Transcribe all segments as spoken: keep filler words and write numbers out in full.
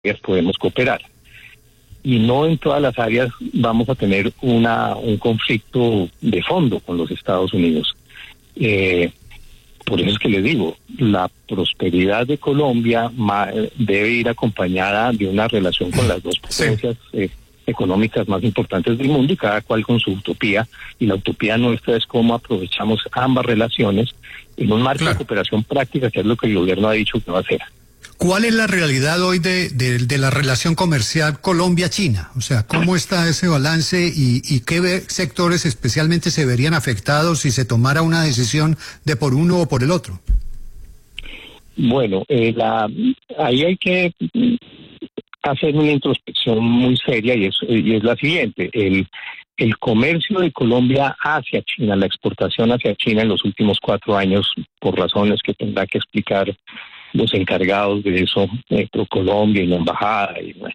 podemos cooperar. Y no en todas las áreas vamos a tener una un conflicto de fondo con los Estados Unidos. Eh, por eso es que les digo, la prosperidad de Colombia ma, debe ir acompañada de una relación con las dos potencias eh, económicas más importantes del mundo, y cada cual con su utopía, y la utopía nuestra es cómo aprovechamos ambas relaciones en un marco claro. de cooperación práctica, que es lo que el gobierno ha dicho que va a hacer. ¿Cuál es la realidad hoy de, de, de la relación comercial Colombia-China? O sea, ¿cómo está ese balance y, y qué sectores especialmente se verían afectados si se tomara una decisión de por uno o por el otro? Bueno, eh, la, ahí hay que hacer una introspección muy seria, y es, y es la siguiente. El, el comercio de Colombia hacia China, la exportación hacia China en los últimos cuatro años, por razones que tendrá que explicar los encargados de eso, eh, ProColombia y la embajada, y bueno,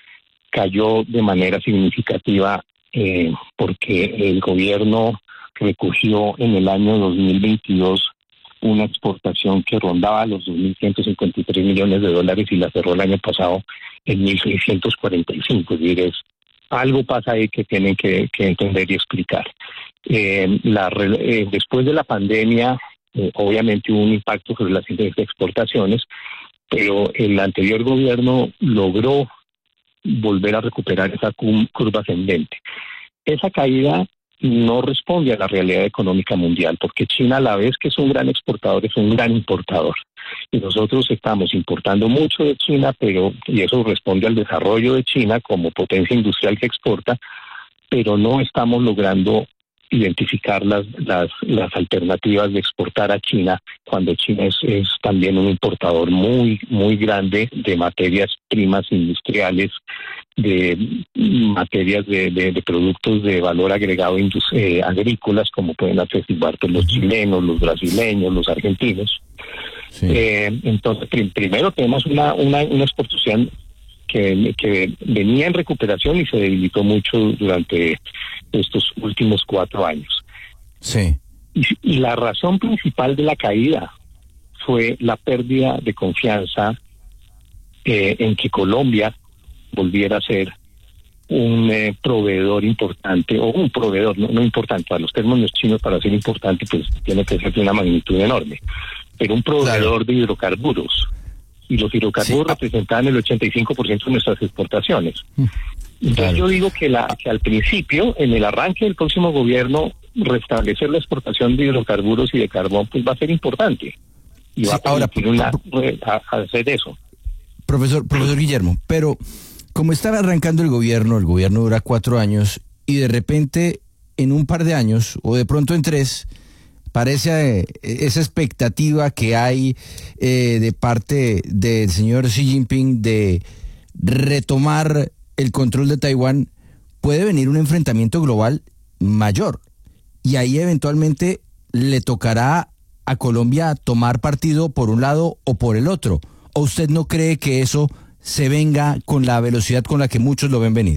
cayó de manera significativa eh, porque el gobierno recogió en el año dos mil veintidós una exportación que rondaba los dos mil ciento cincuenta y tres millones de dólares y la cerró el año pasado en mil seiscientos cuarenta y cinco. Es decir, es, algo pasa ahí que tienen que, que entender y explicar. Eh, la, eh, después de la pandemia, Eh, obviamente hubo un impacto sobre las exportaciones, pero el anterior gobierno logró volver a recuperar esa curva ascendente. Esa caída no responde a la realidad económica mundial, porque China, a la vez que es un gran exportador, es un gran importador. Y nosotros estamos importando mucho de China, pero y eso responde al desarrollo de China como potencia industrial que exporta, pero no estamos logrando identificar las, las las alternativas de exportar a China, cuando China es, es también un importador muy muy grande de materias primas industriales, de materias de, de, de productos de valor agregado eh, agrícolas, como pueden atestiguar pues, los chilenos, los brasileños, los argentinos. Sí. Eh, entonces, prim- primero tenemos una, una, una exportación que, que venía en recuperación y se debilitó mucho durante estos últimos cuatro años. Sí. Y, y la razón principal de la caída fue la pérdida de confianza eh, en que Colombia volviera a ser un eh, proveedor importante, o un proveedor, no, no importante, para los términos chinos, para ser importante, pues tiene que ser de una magnitud enorme, pero un proveedor claro. de hidrocarburos. Y los hidrocarburos sí. representaban el ochenta y cinco por ciento de nuestras exportaciones. Entonces claro. yo digo que, la, que al principio, en el arranque del próximo gobierno, restablecer la exportación de hidrocarburos y de carbón pues va a ser importante. Y va sí, a permitir ahora, una, a, a hacer eso. Profesor, profesor Guillermo, pero como está arrancando el gobierno, el gobierno dura cuatro años, y de repente en un par de años, o de pronto en tres, parece eh, esa expectativa que hay eh, de parte del señor Xi Jinping de retomar el control de Taiwán, puede venir un enfrentamiento global mayor. Y ahí eventualmente le tocará a Colombia tomar partido por un lado o por el otro. ¿O usted no cree que eso se venga con la velocidad con la que muchos lo ven venir?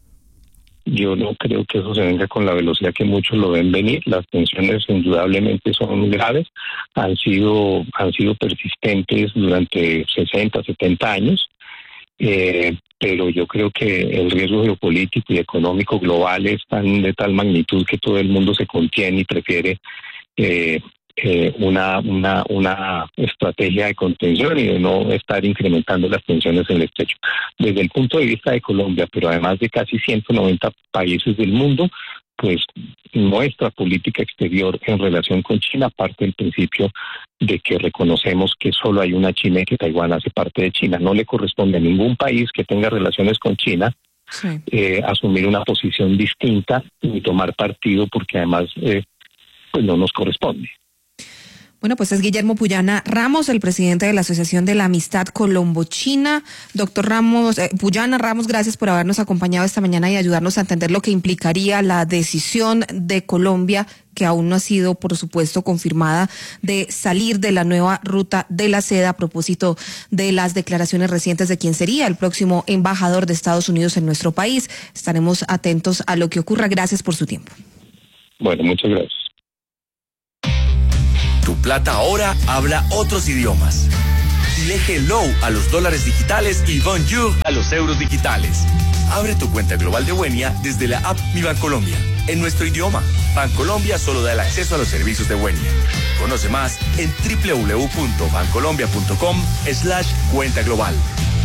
Yo no creo que eso se venga con la velocidad que muchos lo ven venir. Las tensiones indudablemente son graves, han sido han sido persistentes durante sesenta, setenta años, eh, pero yo creo que el riesgo geopolítico y económico global es tan de tal magnitud que todo el mundo se contiene y prefiere eh, eh, una una una estrategia de contención y de no estar incrementando las tensiones en el estrecho. Desde el punto de vista de Colombia, pero además de casi ciento noventa países del mundo, pues nuestra política exterior en relación con China parte del principio de que reconocemos que solo hay una China y que Taiwán hace parte de China. No le corresponde a ningún país que tenga relaciones con China sí. eh, asumir una posición distinta ni tomar partido, porque además eh, pues no nos corresponde. Bueno, pues es Guillermo Puyana Ramos, el presidente de la Asociación de la Amistad Colombo-China. Doctor Ramos, eh, Puyana Ramos, gracias por habernos acompañado esta mañana y ayudarnos a entender lo que implicaría la decisión de Colombia, que aún no ha sido, por supuesto, confirmada, de salir de la nueva ruta de la seda a propósito de las declaraciones recientes de quien sería el próximo embajador de Estados Unidos en nuestro país. Estaremos atentos a lo que ocurra. Gracias por su tiempo. Bueno, muchas gracias. Tu Plata ahora habla otros idiomas. Dile hello a los dólares digitales y bonjour a los euros digitales. Abre tu cuenta global de Buenia desde la app Mi Bancolombia, en nuestro idioma. Bancolombia solo da el acceso a los servicios de Buenia. Conoce más en www.bancolombia.com slash cuenta global.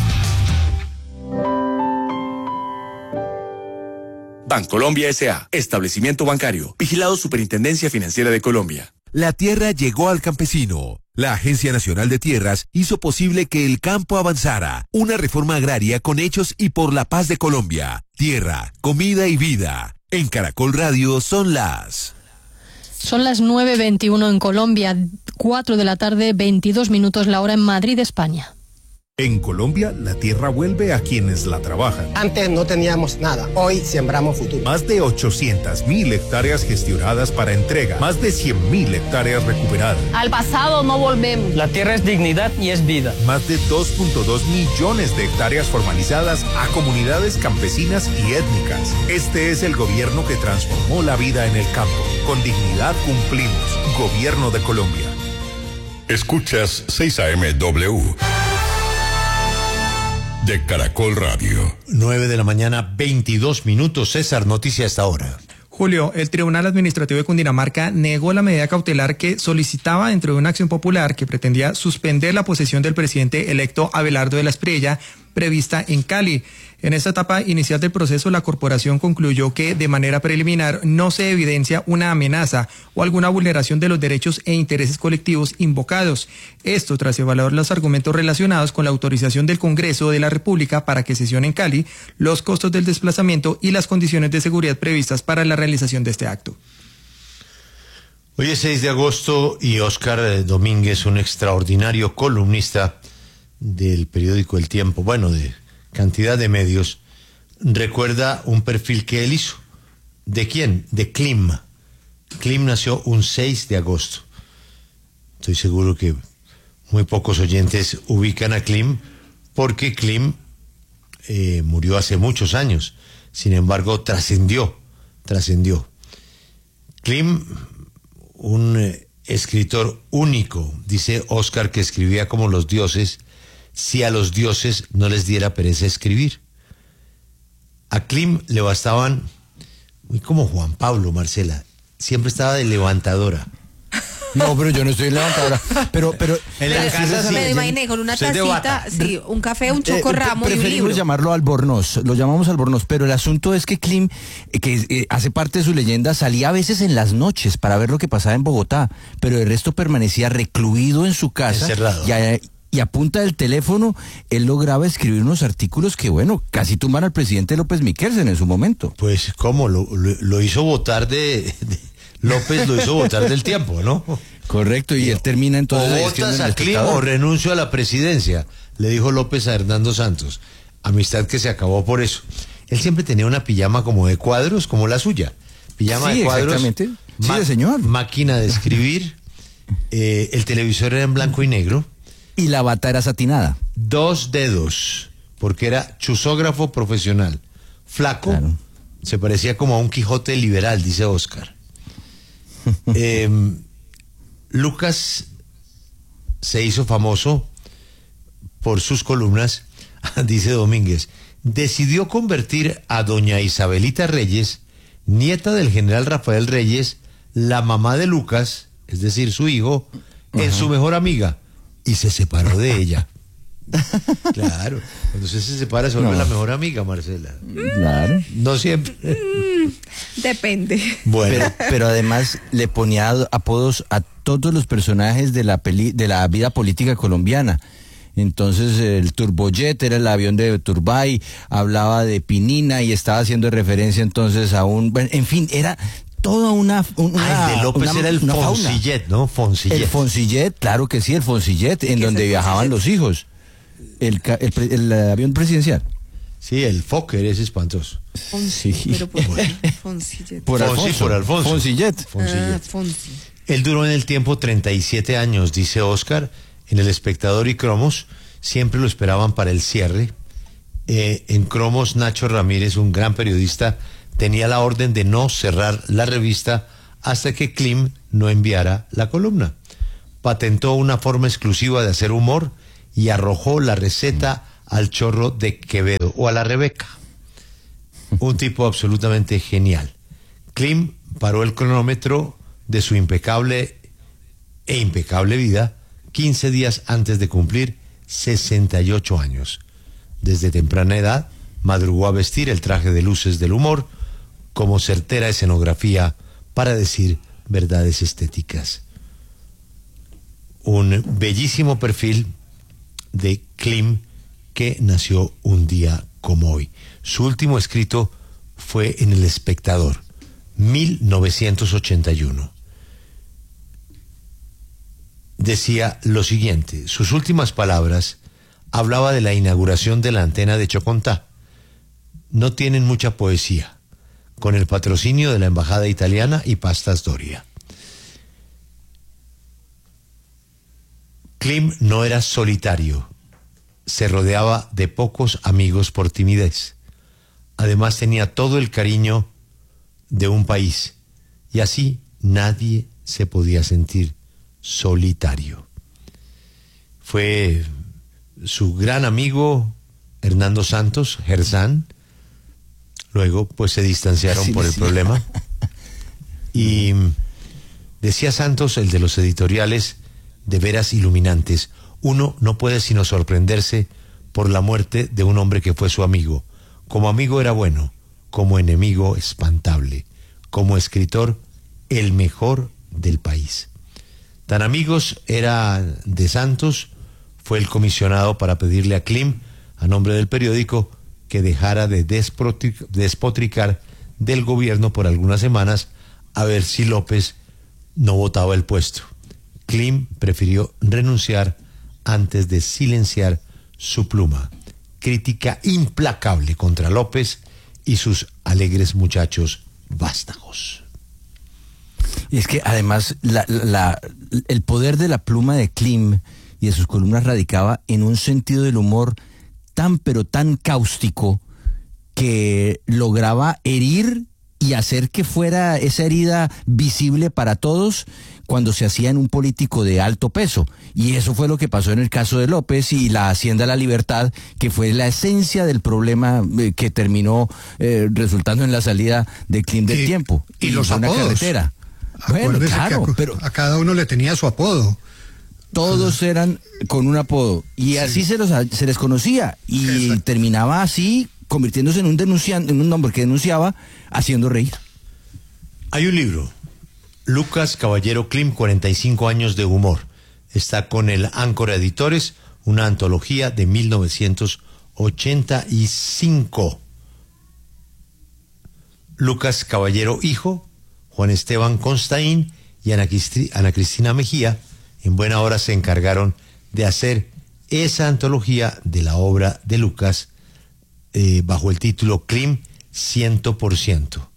Bancolombia S A, establecimiento bancario, vigilado Superintendencia Financiera de Colombia. La tierra llegó al campesino. La Agencia Nacional de Tierras hizo posible que el campo avanzara. Una reforma agraria con hechos y por la paz de Colombia. Tierra, comida y vida. En Caracol Radio son las... Son las nueve veintiuno en Colombia, cuatro de la tarde, veintidós minutos la hora en Madrid, España. En Colombia, la tierra vuelve a quienes la trabajan. Antes no teníamos nada, hoy sembramos futuro. Más de ochocientas mil hectáreas gestionadas para entrega, más de cien mil hectáreas recuperadas. Al pasado no volvemos. La tierra es dignidad y es vida. Más de dos punto dos millones de hectáreas formalizadas a comunidades campesinas y étnicas. Este es el gobierno que transformó la vida en el campo. Con dignidad cumplimos. Gobierno de Colombia. Escuchas seis A M W. De Caracol Radio. nueve de la mañana, veintidós minutos. César, noticia hasta ahora. Julio, el Tribunal Administrativo de Cundinamarca negó la medida cautelar que solicitaba dentro de una acción popular que pretendía suspender la posesión del presidente electo Abelardo de la Espriella, prevista en Cali. En esta etapa inicial del proceso, la corporación concluyó que de manera preliminar no se evidencia una amenaza o alguna vulneración de los derechos e intereses colectivos invocados. Esto tras evaluar los argumentos relacionados con la autorización del Congreso de la República para que sesione en Cali, los costos del desplazamiento y las condiciones de seguridad previstas para la realización de este acto. Hoy es seis de agosto y Óscar Domínguez, un extraordinario columnista del periódico El Tiempo, bueno, de cantidad de medios, recuerda un perfil que él hizo. ¿De quién? De Klim. Klim nació un seis de agosto. Estoy seguro que muy pocos oyentes ubican a Klim, porque Klim eh, murió hace muchos años. Sin embargo, trascendió, trascendió. Klim, un eh, escritor único, dice Óscar, que escribía como los dioses, si a los dioses no les diera pereza escribir. A Klim le bastaban, muy como Juan Pablo, Marcela, siempre estaba de levantadora. No, pero yo no estoy levantadora. Pero, pero en la casa sí. Me imaginé con una tacita, sí, un café, un chocorramo eh, y un libro. Preferimos llamarlo albornoz, lo llamamos albornoz, pero el asunto es que Klim, eh, que eh, hace parte de su leyenda, salía a veces en las noches para ver lo que pasaba en Bogotá, pero el resto permanecía recluido en su casa. Encerrado. Y, y a punta del teléfono, él lograba escribir unos artículos que, bueno, casi tumban al presidente López Miquelsen en su momento. Pues, ¿cómo? Lo, lo, lo hizo votar de, de... López lo hizo votar del Tiempo, ¿no? Correcto, y él termina entonces... O votas a Klim o renuncio a la presidencia, le dijo López a Hernando Santos. Amistad que se acabó por eso. Él siempre tenía una pijama como de cuadros, como la suya. Pijama sí, de cuadros. Exactamente. Sí, de señor. Máquina de escribir. eh, el televisor era en blanco y negro. Y la bata era satinada. Dos dedos, porque era chusógrafo profesional. Flaco, claro. Se parecía como a un Quijote liberal, dice Óscar. eh, Lucas se hizo famoso por sus columnas, dice Domínguez. Decidió convertir a doña Isabelita Reyes, nieta del general Rafael Reyes, la mamá de Lucas, es decir, su hijo, uh-huh. en su mejor amiga. Y se separó de ella. Claro, cuando usted se separa se vuelve no. la mejor amiga, Marcela. Claro. No siempre. Mm, depende. Bueno, pero, pero además le ponía apodos a todos los personajes de la peli, de la vida política colombiana. Entonces el Turbojet era el avión de Turbay, hablaba de Pinina y estaba haciendo referencia entonces a un... En fin, era... toda una, una ah, el de López una, era el Foncillet, ¿no? Foncillet. El Foncillet, claro que sí, el Foncillet, en donde viajaban los hijos. El, el, el, el avión presidencial. Sí, el Fokker es espantoso. Fonsi, sí. Pero por Foncillet. Por Alfonso. Por Alfonso. Foncillet. Ah, Fonsi. Él duró en el tiempo treinta y siete años, dice Óscar, en El Espectador y Cromos. Siempre lo esperaban para el cierre. Eh, en Cromos, Nacho Ramírez, un gran periodista, tenía la orden de no cerrar la revista hasta que Klim no enviara la columna. Patentó una forma exclusiva de hacer humor y arrojó la receta al chorro de Quevedo o a la Rebeca. Un tipo absolutamente genial. Klim paró el cronómetro de su impecable e impecable vida quince días antes de cumplir sesenta y ocho años. Desde temprana edad madrugó a vestir el traje de luces del humor como certera escenografía para decir verdades estéticas. Un bellísimo perfil de Klim, que nació un día como hoy. Su último escrito fue en El Espectador, mil novecientos ochenta y uno. Decía lo siguiente, sus últimas palabras, hablaba de la inauguración de la antena de Chocontá. No tienen mucha poesía, con el patrocinio de la Embajada Italiana y Pastas Doria. Klim no era solitario, se rodeaba de pocos amigos por timidez. Además tenía todo el cariño de un país, y así nadie se podía sentir solitario. Fue su gran amigo Hernando Santos, Gersán. Luego pues se distanciaron sí, por el sí. problema. Y decía Santos, el de los editoriales de veras iluminantes, uno no puede sino sorprenderse por la muerte de un hombre que fue su amigo. Como amigo era bueno, como enemigo espantable, como escritor el mejor del país. Tan amigos era de Santos, fue el comisionado para pedirle a Klim, a nombre del periódico, que dejara de despotricar del gobierno por algunas semanas, a ver si López no votaba el puesto. Klim prefirió renunciar antes de silenciar su pluma. Crítica implacable contra López y sus alegres muchachos vástagos. Y es que además la, la, el poder de la pluma de Klim y de sus columnas radicaba en un sentido del humor tan pero tan cáustico que lograba herir y hacer que fuera esa herida visible para todos cuando se hacía en un político de alto peso. Y eso fue lo que pasó en el caso de López y la Hacienda de la Libertad, que fue la esencia del problema eh, que terminó eh, resultando en la salida de Klim del y, tiempo. Y, y los apodos. Una carretera. Bueno, claro, que a, pero a cada uno le tenía su apodo. Todos eran con un apodo y sí. así se los se les conocía y Exacto. terminaba así convirtiéndose en un denunciante, en un hombre que denunciaba, haciendo reír. Hay un libro, Lucas Caballero Klim, cuarenta y cinco años de humor. Está con el Áncora Editores, una antología de mil novecientos ochenta y cinco. Lucas Caballero hijo, Juan Esteban Constaín y Ana, Cristri, Ana Cristina Mejía, en buena hora se encargaron de hacer esa antología de la obra de Lucas eh, bajo el título Klim cien por ciento.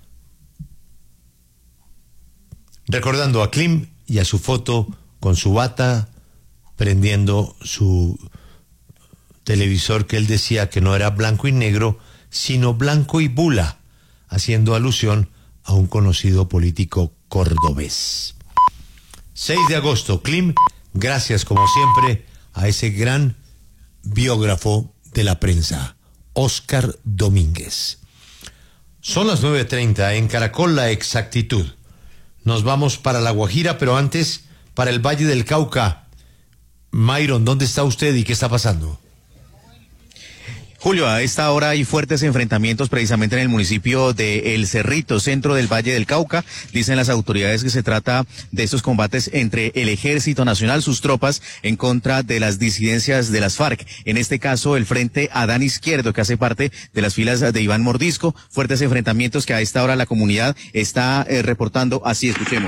Recordando a Klim y a su foto con su bata, prendiendo su televisor que él decía que no era blanco y negro, sino blanco y bula, haciendo alusión a un conocido político cordobés. seis de agosto, Klim, gracias como siempre a ese gran biógrafo de la prensa, Óscar Domínguez. Son las nueve treinta en Caracol, La Exactitud. Nos vamos para La Guajira, pero antes para el Valle del Cauca. Myron, ¿dónde está usted y qué está pasando? Julio, a esta hora hay fuertes enfrentamientos precisamente en el municipio de El Cerrito, centro del Valle del Cauca. Dicen las autoridades que se trata de estos combates entre el Ejército Nacional, sus tropas, en contra de las disidencias de las FARC. En este caso, el Frente Adán Izquierdo, que hace parte de las filas de Iván Mordisco. Fuertes enfrentamientos que a esta hora la comunidad está eh, reportando. Así, escuchemos.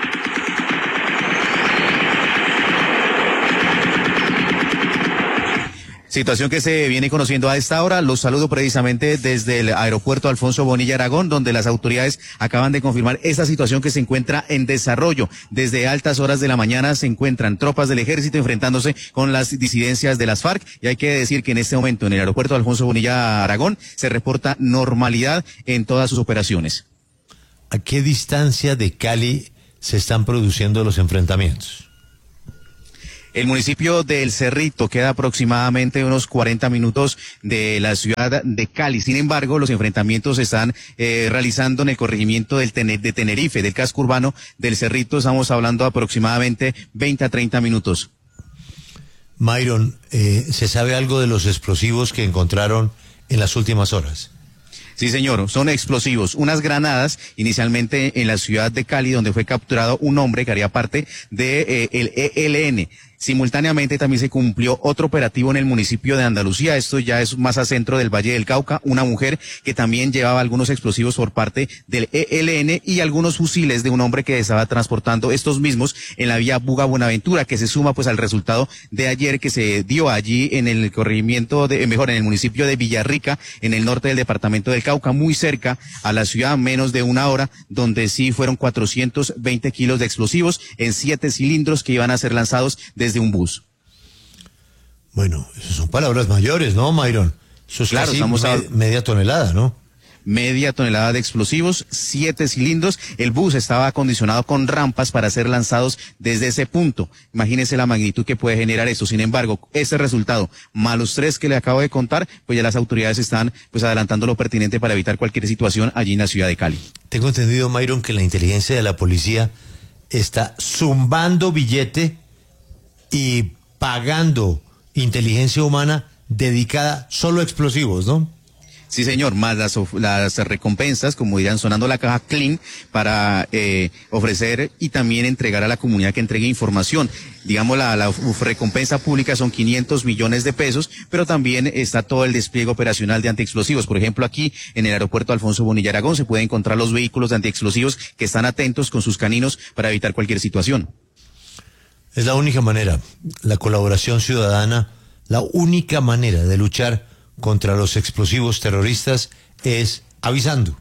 Situación que se viene conociendo a esta hora. Los saludo precisamente desde el aeropuerto Alfonso Bonilla Aragón, donde las autoridades acaban de confirmar esta situación que se encuentra en desarrollo. Desde altas horas de la mañana se encuentran tropas del ejército enfrentándose con las disidencias de las FARC. Y hay que decir que en este momento en el aeropuerto Alfonso Bonilla Aragón se reporta normalidad en todas sus operaciones. ¿A qué distancia de Cali se están produciendo los enfrentamientos? El municipio de El Cerrito queda aproximadamente unos cuarenta minutos de la ciudad de Cali. Sin embargo, los enfrentamientos se están eh, realizando en el corregimiento del Tener- de Tenerife, del casco urbano del Cerrito. Estamos hablando aproximadamente veinte a treinta minutos. Myron, eh, ¿se sabe algo de los explosivos que encontraron en las últimas horas? Sí, señor, son explosivos, unas granadas inicialmente en la ciudad de Cali, donde fue capturado un hombre que haría parte de eh, el E L N. Simultáneamente también se cumplió otro operativo en el municipio de Andalucía, esto ya es más a centro del Valle del Cauca, una mujer que también llevaba algunos explosivos por parte del E L N y algunos fusiles de un hombre que estaba transportando estos mismos en la vía Buga-Buenaventura, que se suma pues al resultado de ayer que se dio allí en el corregimiento, de, mejor en el municipio de Villarrica, en el norte del departamento del Cauca, muy cerca a la ciudad, menos de una hora, donde sí fueron cuatrocientos veinte kilos de explosivos en siete cilindros que iban a ser lanzados desde un bus. Bueno, esas son palabras mayores, ¿no, Myron? Eso es Claro, casi estamos me- a- media tonelada, ¿no? Media tonelada de explosivos, siete cilindros. El bus estaba acondicionado con rampas para ser lanzados desde ese punto. Imagínense la magnitud que puede generar esto. Sin embargo, ese resultado, más los tres que le acabo de contar, pues ya las autoridades están pues adelantando lo pertinente para evitar cualquier situación allí en la ciudad de Cali. Tengo entendido, Myron, que la inteligencia de la policía está zumbando billete y pagando inteligencia humana dedicada solo a explosivos, ¿no? Sí, señor, más las, of- las recompensas, como dirán, sonando la caja clean para eh, ofrecer y también entregar a la comunidad que entregue información. Digamos, la, la uf- recompensa pública son quinientos millones de pesos, pero también está todo el despliegue operacional de antiexplosivos. Por ejemplo, aquí en el aeropuerto Alfonso Bonilla Aragón se pueden encontrar los vehículos de antiexplosivos que están atentos con sus caninos para evitar cualquier situación. Es la única manera, la colaboración ciudadana, la única manera de luchar contra los explosivos terroristas es avisando.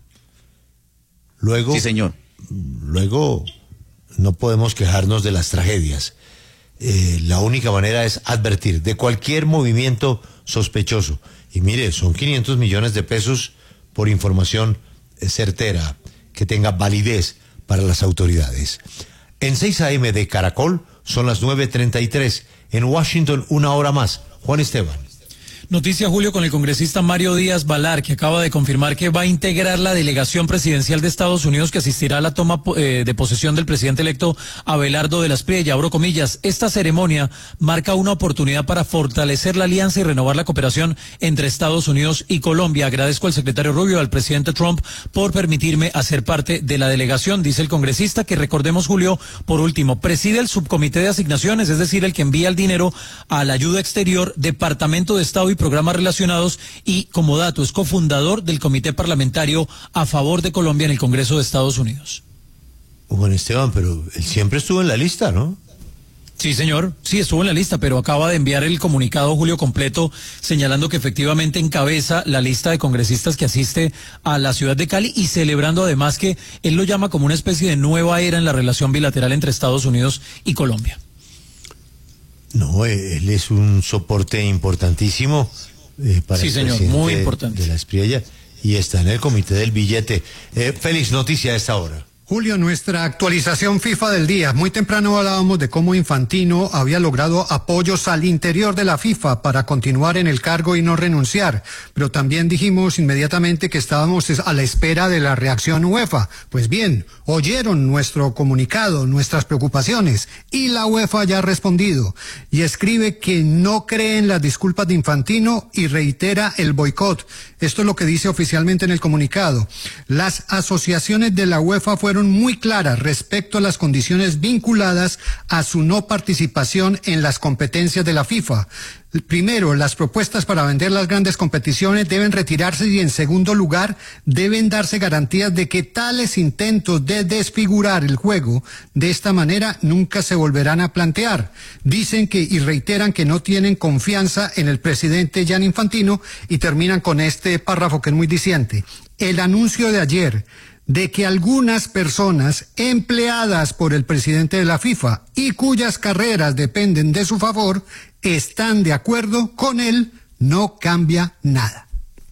Luego, Sí, señor. Luego no podemos quejarnos de las tragedias. Eh, la única manera es advertir de cualquier movimiento sospechoso. Y mire, son quinientos millones de pesos por información eh, certera, que tenga validez para las autoridades. En seis a eme de Caracol son las nueve treinta y tres. En Washington, una hora más. Juan Esteban. Noticia, Julio, con el congresista Mario Díaz Balar, que acaba de confirmar que va a integrar la delegación presidencial de Estados Unidos que asistirá a la toma eh, de posesión del presidente electo Abelardo de la Espriella. Abro comillas, esta ceremonia marca una oportunidad para fortalecer la alianza y renovar la cooperación entre Estados Unidos y Colombia. Agradezco al secretario Rubio, al presidente Trump, por permitirme hacer parte de la delegación, dice el congresista, que recordemos, Julio, por último, preside el subcomité de asignaciones, es decir, el que envía el dinero a la ayuda exterior, Departamento de Estado y programas relacionados, y como dato es cofundador del Comité Parlamentario a favor de Colombia en el Congreso de Estados Unidos. Juan Esteban, pero él siempre estuvo en la lista, ¿no? Sí, señor, sí estuvo en la lista, pero acaba de enviar el comunicado, Julio, completo, señalando que efectivamente encabeza la lista de congresistas que asiste a la ciudad de Cali y celebrando además que él lo llama como una especie de nueva era en la relación bilateral entre Estados Unidos y Colombia. No, eh, él es un soporte importantísimo eh, para Sí, el señor, presidente muy importante. de la Espriella y está en el comité del billete. Eh, feliz noticia a esta hora. Julio, nuestra actualización FIFA del día. Muy temprano hablábamos de cómo Infantino había logrado apoyos al interior de la FIFA para continuar en el cargo y no renunciar. Pero también dijimos inmediatamente que estábamos a la espera de la reacción UEFA. Pues bien, oyeron nuestro comunicado, nuestras preocupaciones, y la UEFA ya ha respondido. Y escribe que no cree en las disculpas de Infantino y reitera el boicot. Esto es lo que dice oficialmente en el comunicado. Las asociaciones de la UEFA fueron muy claras respecto a las condiciones vinculadas a su no participación en las competencias de la FIFA. Primero, las propuestas para vender las grandes competiciones deben retirarse y, en segundo lugar, deben darse garantías de que tales intentos de desfigurar el juego de esta manera nunca se volverán a plantear. Dicen que y reiteran que no tienen confianza en el presidente Gianni Infantino y terminan con este párrafo que es muy diciente. El anuncio de ayer de que algunas personas empleadas por el presidente de la FIFA y cuyas carreras dependen de su favor están de acuerdo con él, no cambia nada.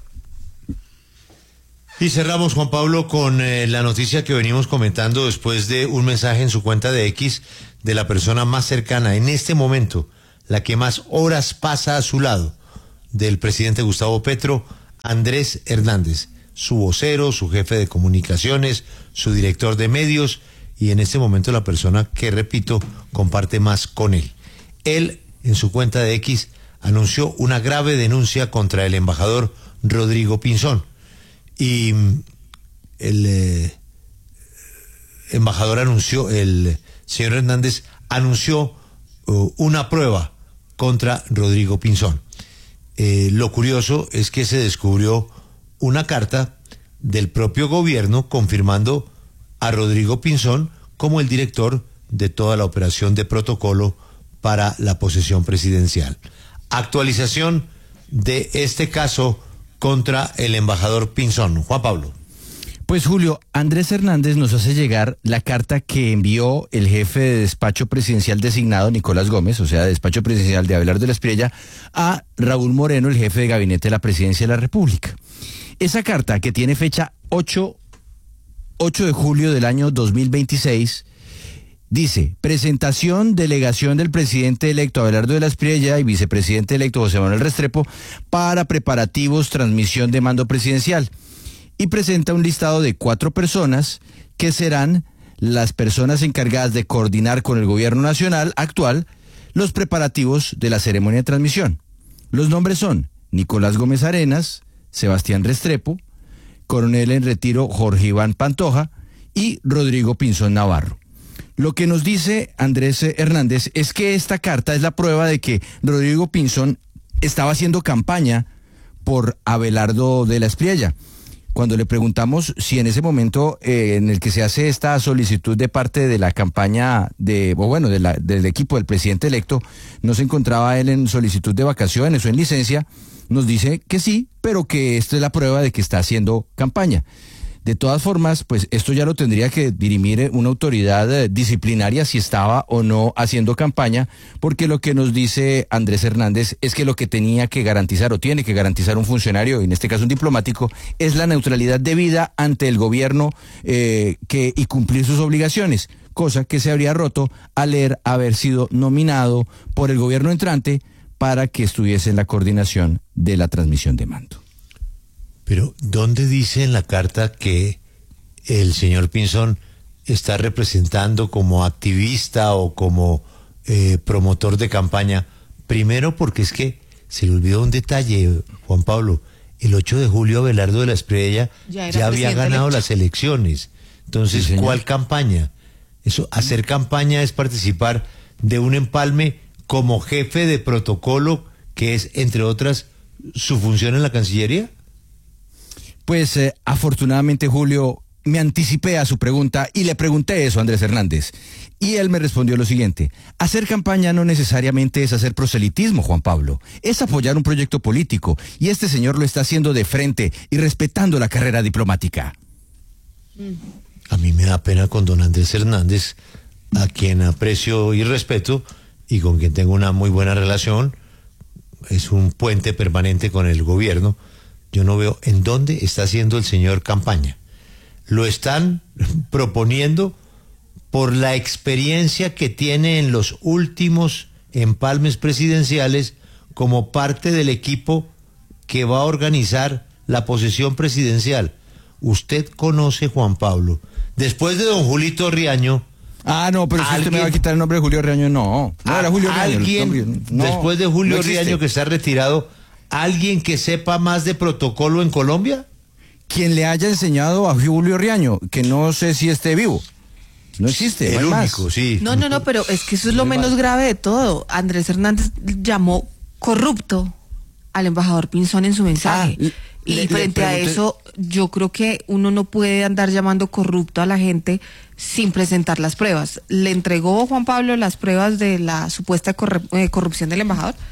Y cerramos, Juan Pablo, con eh, la noticia que venimos comentando después de un mensaje en su cuenta de X de la persona más cercana en este momento, la que más horas pasa a su lado, del presidente Gustavo Petro, Andrés Hernández, su vocero, su jefe de comunicaciones, su director de medios y en este momento la persona que, repito, comparte más con él. Él, en su cuenta de X, anunció una grave denuncia contra el embajador Rodrigo Pinzón y el eh, embajador anunció, el señor Hernández anunció uh, una prueba contra Rodrigo Pinzón. Eh, lo curioso es que se descubrió una carta del propio gobierno confirmando a Rodrigo Pinzón como el director de toda la operación de protocolo para la posesión presidencial. Actualización de este caso contra el embajador Pinzón. Juan Pablo. Pues Julio, Andrés Hernández nos hace llegar la carta que envió el jefe de despacho presidencial designado, Nicolás Gómez, o sea, despacho presidencial de Abelardo de la Espriella, a Raúl Moreno, el jefe de gabinete de la presidencia de la República. Esa carta, que tiene fecha ocho de julio del año dos mil veintiséis, dice: presentación, delegación del presidente electo Abelardo de la Espriella y vicepresidente electo José Manuel Restrepo para preparativos, transmisión de mando presidencial. Y presenta un listado de cuatro personas que serán las personas encargadas de coordinar con el gobierno nacional actual los preparativos de la ceremonia de transmisión. Los nombres son Nicolás Gómez Arenas, Sebastián Restrepo, coronel en retiro Jorge Iván Pantoja y Rodrigo Pinzón Navarro. Lo que nos dice Andrés Hernández es que esta carta es la prueba de que Rodrigo Pinzón estaba haciendo campaña por Abelardo de la Espriella. Cuando le preguntamos si en ese momento eh, en el que se hace esta solicitud de parte de la campaña de, o bueno, de la, del equipo del presidente electo, no se encontraba él en solicitud de vacaciones o en licencia, nos dice que sí, pero que esta es la prueba de que está haciendo campaña. De todas formas, pues esto ya lo tendría que dirimir una autoridad eh, disciplinaria si estaba o no haciendo campaña, porque lo que nos dice Andrés Hernández es que lo que tenía que garantizar o tiene que garantizar un funcionario, en este caso un diplomático, es la neutralidad debida ante el gobierno eh, que, y cumplir sus obligaciones, cosa que se habría roto al él haber sido nominado por el gobierno entrante para que estuviese en la coordinación de la transmisión de mando. Pero, ¿dónde dice en la carta que el señor Pinzón está representando como activista o como eh, promotor de campaña? Primero, porque es que se le olvidó un detalle, Juan Pablo. El ocho de julio Abelardo de la Espriella ya, ya había ganado electo. Las elecciones. Entonces, sí, ¿cuál campaña? Eso, hacer campaña es participar de un empalme como jefe de protocolo, que es, entre otras, su función en la Cancillería. Pues eh, afortunadamente, Julio, me anticipé a su pregunta y le pregunté eso a Andrés Hernández. Y él me respondió lo siguiente: hacer campaña no necesariamente es hacer proselitismo, Juan Pablo. Es apoyar un proyecto político. Y este señor lo está haciendo de frente y respetando la carrera diplomática. A mí me da pena con don Andrés Hernández, a quien aprecio y respeto y con quien tengo una muy buena relación. Es un puente permanente con el gobierno. Yo no veo en dónde está haciendo el señor campaña. Lo están proponiendo por la experiencia que tiene en los últimos empalmes presidenciales como parte del equipo que va a organizar la posesión presidencial. Usted conoce, Juan Pablo, después de don Julito Riaño. Ah, no, pero si usted me va a quitar el nombre de Julio Riaño, no. No era Julio Riaño. Alguien, no, después de Julio no Riaño, que está retirado, ¿alguien que sepa más de protocolo en Colombia? Quien le haya enseñado a Julio Riaño, que no sé si esté vivo. No existe, el no hay único, más. Sí. No, no, no, pero es que eso es lo menos grave de todo. Andrés Hernández llamó corrupto al embajador Pinzón en su mensaje. Ah, y le, frente le a eso, yo creo que uno no puede andar llamando corrupto a la gente sin presentar las pruebas. ¿Le entregó Juan Pablo las pruebas de la supuesta corrupción del embajador?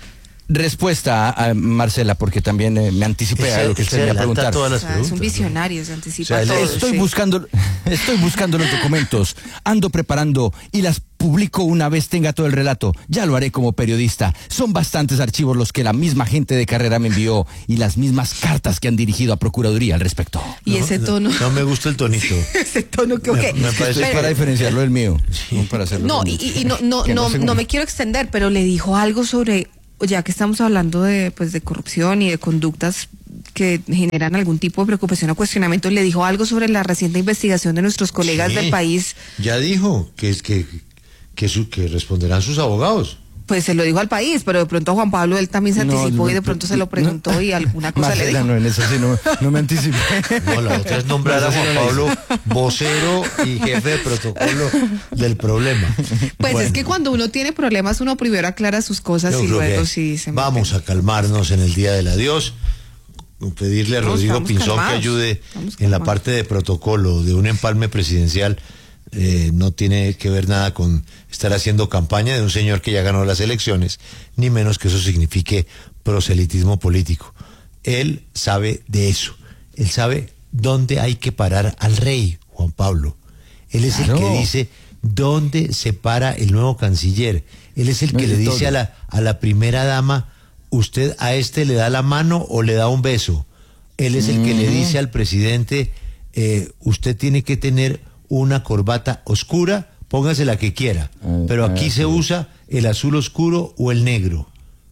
respuesta a, a Marcela, porque también eh, me anticipé a lo que usted me iba a preguntar. O sea, es un visionario, se anticipa o sea, todo. Estoy sí. buscando, estoy buscando los documentos, ando preparando y las publico una vez tenga todo el relato. Ya lo haré como periodista. Son bastantes archivos los que la misma gente de carrera me envió y las mismas cartas que han dirigido a Procuraduría al respecto. Y no, ese tono. No, no me gusta el tonito. Ese tono que, okay. Me, me parece pero, para diferenciarlo del mío. Sí. No, para hacerlo no y, y no, no, no, no, no me quiero extender, pero le dijo algo sobre, ya que estamos hablando de, pues, de corrupción y de conductas que generan algún tipo de preocupación o cuestionamiento, le dijo algo sobre la reciente investigación de nuestros colegas sí, del país. Ya dijo que es que que, su, que responderán sus abogados. Pues se lo dijo al país, pero de pronto Juan Pablo él también se anticipó no, no, y de pronto no, se lo preguntó no, y alguna cosa Marcela, le dijo. No, en eso sí no, no me anticipé. No, la otra es nombrar a Juan Pablo vocero y jefe de protocolo del problema. Pues bueno, es que cuando uno tiene problemas uno primero aclara sus cosas y luego sí se vamos a calmarnos en el Día del Adiós, pedirle a no, Rodrigo Pinzón calmados. que ayude en la parte de protocolo de un empalme presidencial. Eh, no tiene que ver nada con estar haciendo campaña de un señor que ya ganó las elecciones, ni menos que eso signifique proselitismo político. Él sabe de eso, él sabe dónde hay que parar al rey, Juan Pablo. Él es claro. el que dice dónde se para el nuevo canciller. Él es el no que es le dice a la, a la primera dama, usted a este le da la mano o le da un beso. Él es mm. el que le dice al presidente, eh, usted tiene que tener una corbata oscura, póngase la que quiera, pero aquí se usa el azul oscuro o el negro.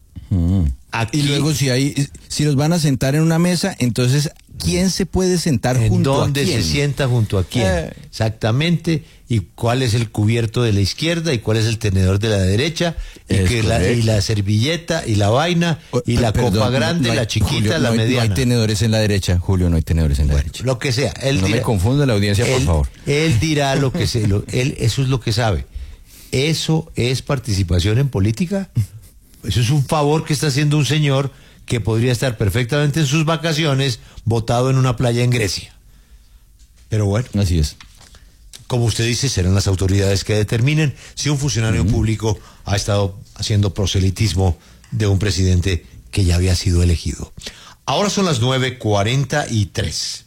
Aquí, y luego si hay, si los van a sentar en una mesa, entonces ¿quién se puede sentar junto a quién? ¿Dónde se sienta junto a quién? Eh. Exactamente, y cuál es el cubierto de la izquierda y cuál es el tenedor de la derecha, y, que la, y la servilleta y la vaina y la Perdón, copa grande, no, no hay, la chiquita, Julio, la no hay, mediana. No hay tenedores en la derecha, Julio, no hay tenedores en la bueno, derecha. Lo que sea. Él no dirá, me confunda la audiencia, él, por favor. Él dirá lo que se, lo, él, eso es lo que sabe. ¿Eso es participación en política? Eso es un favor que está haciendo un señor que podría estar perfectamente en sus vacaciones botado en una playa en Grecia. Pero bueno. Así es. Como usted dice, serán las autoridades que determinen si un funcionario uh-huh. público ha estado haciendo proselitismo de un presidente que ya había sido elegido. Ahora son las nueve cuarenta y tres.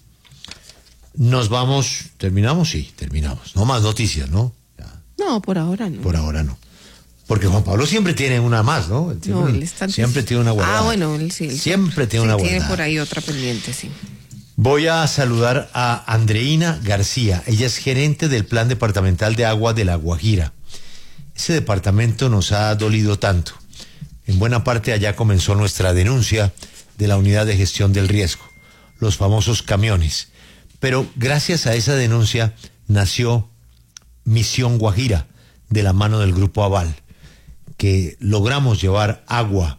Nos vamos, ¿terminamos? Sí, terminamos. No más noticias, ¿no? Ya. No, por ahora no. Por ahora no. Porque Juan Pablo siempre tiene una más, ¿no? Siempre, no, él está siempre tiene una guardada. Ah, bueno, él sí. Él siempre tiene sí, una tiene guardada. por ahí otra pendiente, sí. Voy a saludar a Andreina García. Ella es gerente del Plan Departamental de Agua de La Guajira. Ese departamento nos ha dolido tanto. En buena parte allá comenzó nuestra denuncia de la unidad de gestión del riesgo, los famosos camiones. Pero gracias a esa denuncia nació Misión Guajira, de la mano del Grupo Aval, que logramos llevar agua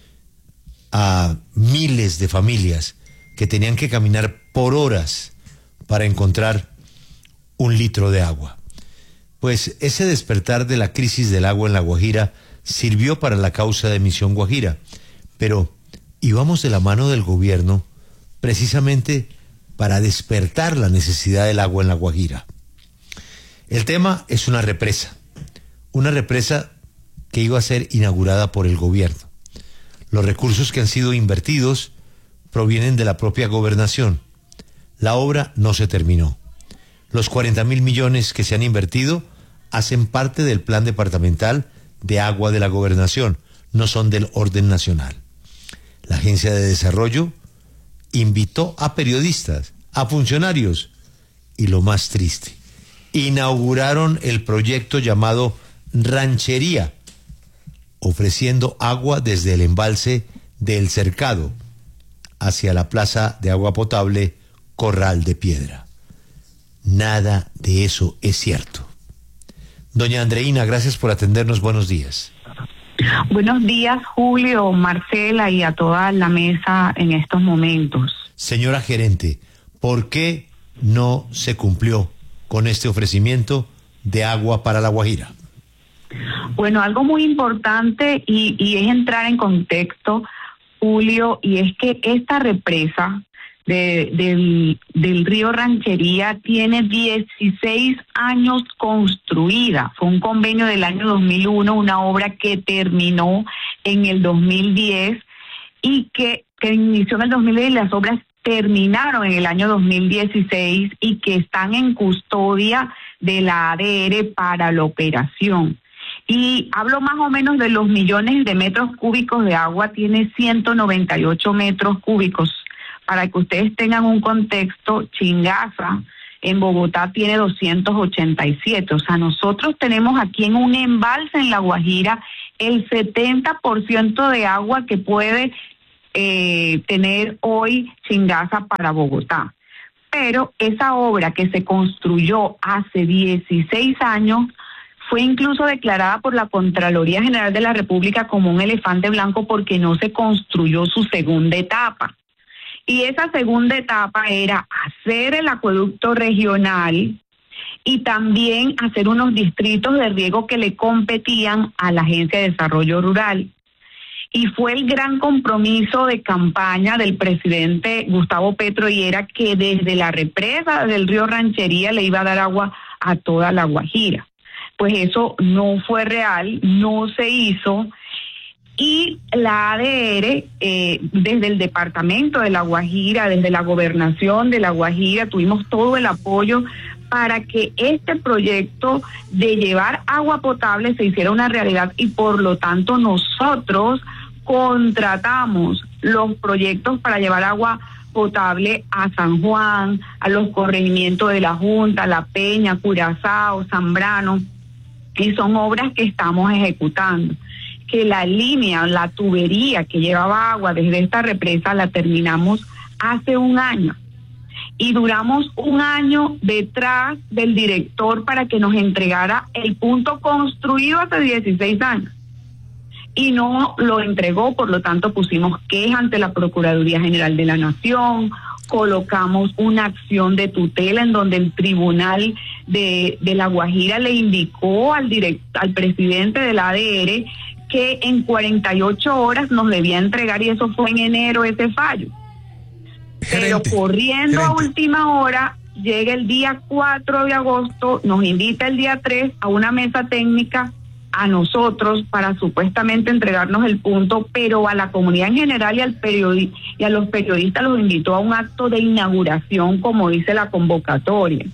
a miles de familias que tenían que caminar por horas para encontrar un litro de agua. Pues ese despertar de la crisis del agua en La Guajira sirvió para la causa de Misión Guajira, pero íbamos de la mano del gobierno precisamente para despertar la necesidad del agua en La Guajira. El tema es una represa, una represa que iba a ser inaugurada por el gobierno. Los recursos que han sido invertidos provienen de la propia gobernación. La obra no se terminó. Los cuarenta mil millones que se han invertido hacen parte del plan departamental de agua de la gobernación, no son del orden nacional. La Agencia de Desarrollo invitó a periodistas, a funcionarios, y lo más triste, inauguraron el proyecto llamado Ranchería, ofreciendo agua desde el embalse del Cercado hacia la plaza de agua potable Corral de Piedra. Nada de eso es cierto. Doña Andreina, gracias por atendernos. Buenos días. Buenos días, Julio, Marcela y a toda la mesa en estos momentos. Señora gerente, ¿por qué no se cumplió con este ofrecimiento de agua para La Guajira? Bueno, algo muy importante y, y es entrar en contexto, Julio, y es que esta represa de, del, del río Ranchería tiene dieciséis años construida. Fue un convenio del año dos mil uno, una obra que terminó en el dos mil diez y que, que inició en el dos mil diez y las obras terminaron en el año dos mil dieciséis y que están en custodia de la A D R para la operación. Y hablo más o menos de los millones de metros cúbicos de agua, tiene ciento noventa y ocho metros cúbicos. Para que ustedes tengan un contexto, Chingaza en Bogotá tiene doscientos ochenta y siete. O sea, nosotros tenemos aquí en un embalse en La Guajira el setenta por ciento de agua que puede eh, tener hoy Chingaza para Bogotá. Pero esa obra que se construyó hace dieciséis años fue incluso declarada por la Contraloría General de la República como un elefante blanco porque no se construyó su segunda etapa. Y esa segunda etapa era hacer el acueducto regional y también hacer unos distritos de riego que le competían a la Agencia de Desarrollo Rural. Y fue el gran compromiso de campaña del presidente Gustavo Petro y era que desde la represa del río Ranchería le iba a dar agua a toda La Guajira. Pues eso no fue real, no se hizo, y la A D R, eh, desde el departamento de La Guajira, desde la gobernación de La Guajira, tuvimos todo el apoyo para que este proyecto de llevar agua potable se hiciera una realidad y por lo tanto nosotros contratamos los proyectos para llevar agua potable a San Juan, a los corregimientos de La Junta, La Peña, Curazao, Zambrano, y son obras que estamos ejecutando. Que la línea, la tubería que llevaba agua desde esta represa la terminamos hace un año. Y duramos un año detrás del director para que nos entregara el punto construido hace dieciséis años. Y no lo entregó, por lo tanto pusimos queja ante la Procuraduría General de la Nación, colocamos una acción de tutela en donde el tribunal de, de La Guajira le indicó al, direct, al presidente de la A D R que en cuarenta y ocho horas nos debía entregar y eso fue en enero ese fallo. Pero gerente, corriendo gerente. a última hora, llega el día cuatro de agosto, nos invita el día tres a una mesa técnica a nosotros para supuestamente entregarnos el punto, pero a la comunidad en general y, al periodi- y a los periodistas los invitó a un acto de inauguración, como dice la convocatoria.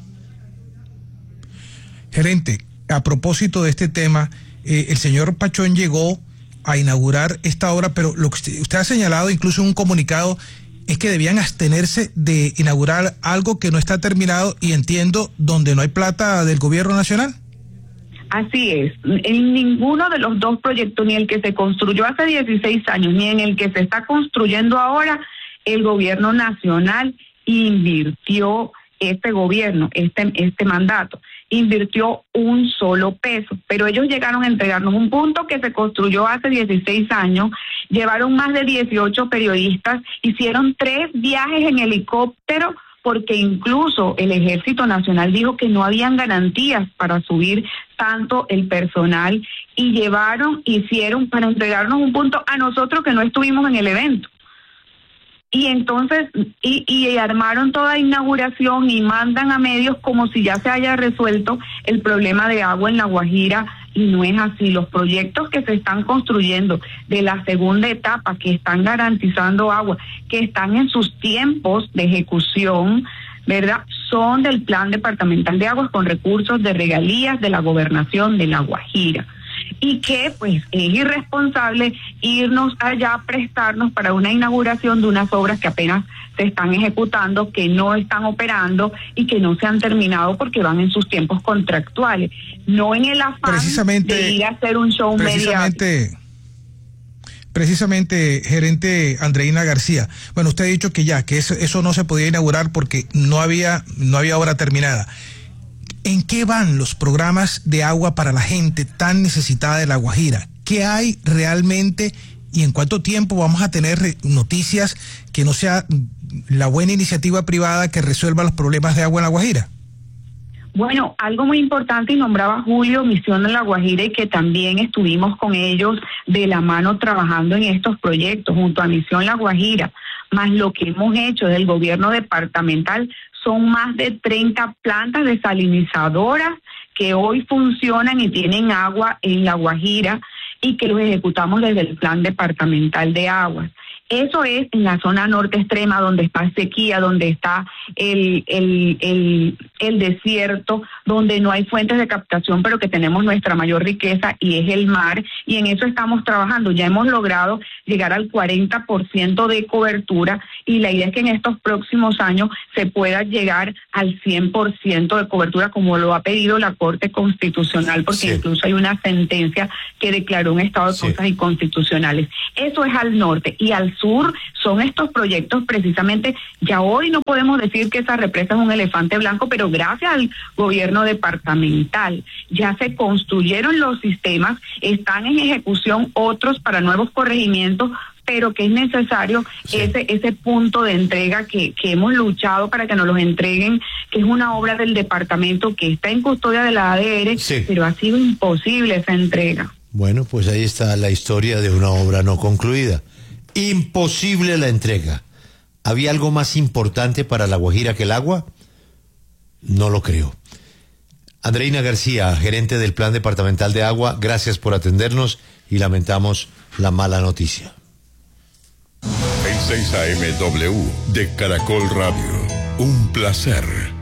Gerente, a propósito de este tema, eh, el señor Pachón llegó a inaugurar esta obra, pero lo que usted, usted ha señalado incluso en un comunicado es que debían abstenerse de inaugurar algo que no está terminado y entiendo donde no hay plata del gobierno nacional. Así es, en ninguno de los dos proyectos, ni el que se construyó hace dieciséis años, ni en el que se está construyendo ahora, el gobierno nacional invirtió, este gobierno, este, este mandato, invirtió un solo peso, pero ellos llegaron a entregarnos un punto que se construyó hace dieciséis años, llevaron más de dieciocho periodistas, hicieron tres viajes en helicóptero, porque incluso el Ejército Nacional dijo que no habían garantías para subir tanto el personal y llevaron, hicieron para entregarnos un punto a nosotros que no estuvimos en el evento. Y entonces, y, y armaron toda inauguración y mandan a medios como si ya se haya resuelto el problema de agua en La Guajira, y no es así. Los proyectos que se están construyendo de la segunda etapa, que están garantizando agua, que están en sus tiempos de ejecución, ¿verdad?, son del Plan Departamental de Aguas con recursos de regalías de la Gobernación de La Guajira. Y que pues es irresponsable irnos allá a prestarnos para una inauguración de unas obras que apenas se están ejecutando, que no están operando y que no se han terminado porque van en sus tiempos contractuales, no en el afán precisamente, de ir a hacer un show precisamente, mediático. Precisamente, gerente Andreina García, bueno, usted ha dicho que ya, que eso, eso no se podía inaugurar porque no había, no había obra terminada. ¿En qué van los programas de agua para la gente tan necesitada de La Guajira? ¿Qué hay realmente y en cuánto tiempo vamos a tener noticias que no sea la buena iniciativa privada que resuelva los problemas de agua en La Guajira? Bueno, algo muy importante, y nombraba Julio Misión en La Guajira, y que también estuvimos con ellos de la mano trabajando en estos proyectos junto a Misión La Guajira, más lo que hemos hecho del gobierno departamental, son más de treinta plantas desalinizadoras que hoy funcionan y tienen agua en La Guajira y que los ejecutamos desde el Plan Departamental de Aguas. Eso es en la zona norte extrema, donde está sequía, donde está el, el, el, el desierto, donde no hay fuentes de captación, pero que tenemos nuestra mayor riqueza y es el mar, y en eso estamos trabajando. Ya hemos logrado llegar al cuarenta por ciento de cobertura y la idea es que en estos próximos años se pueda llegar al cien por ciento de cobertura, como lo ha pedido la Corte Constitucional, porque sí. incluso hay una sentencia que declaró un estado de cosas sí. inconstitucionales. Eso es al norte, y al sur son estos proyectos precisamente. Ya hoy no podemos decir que esa represa es un elefante blanco, pero gracias al gobierno departamental ya se construyeron los sistemas, están en ejecución otros para nuevos corregimientos, pero que es necesario sí. ese ese punto de entrega que, que hemos luchado para que nos los entreguen, que es una obra del departamento que está en custodia de la A D R, sí. pero ha sido imposible esa entrega. Bueno, pues ahí está la historia de una obra no concluida. Imposible la entrega. ¿Había algo más importante para La Guajira que el agua? No lo creo. Andreina García, gerente del Plan Departamental de Agua, gracias por atendernos y lamentamos la mala noticia. En seis A M W de Caracol Radio, un placer.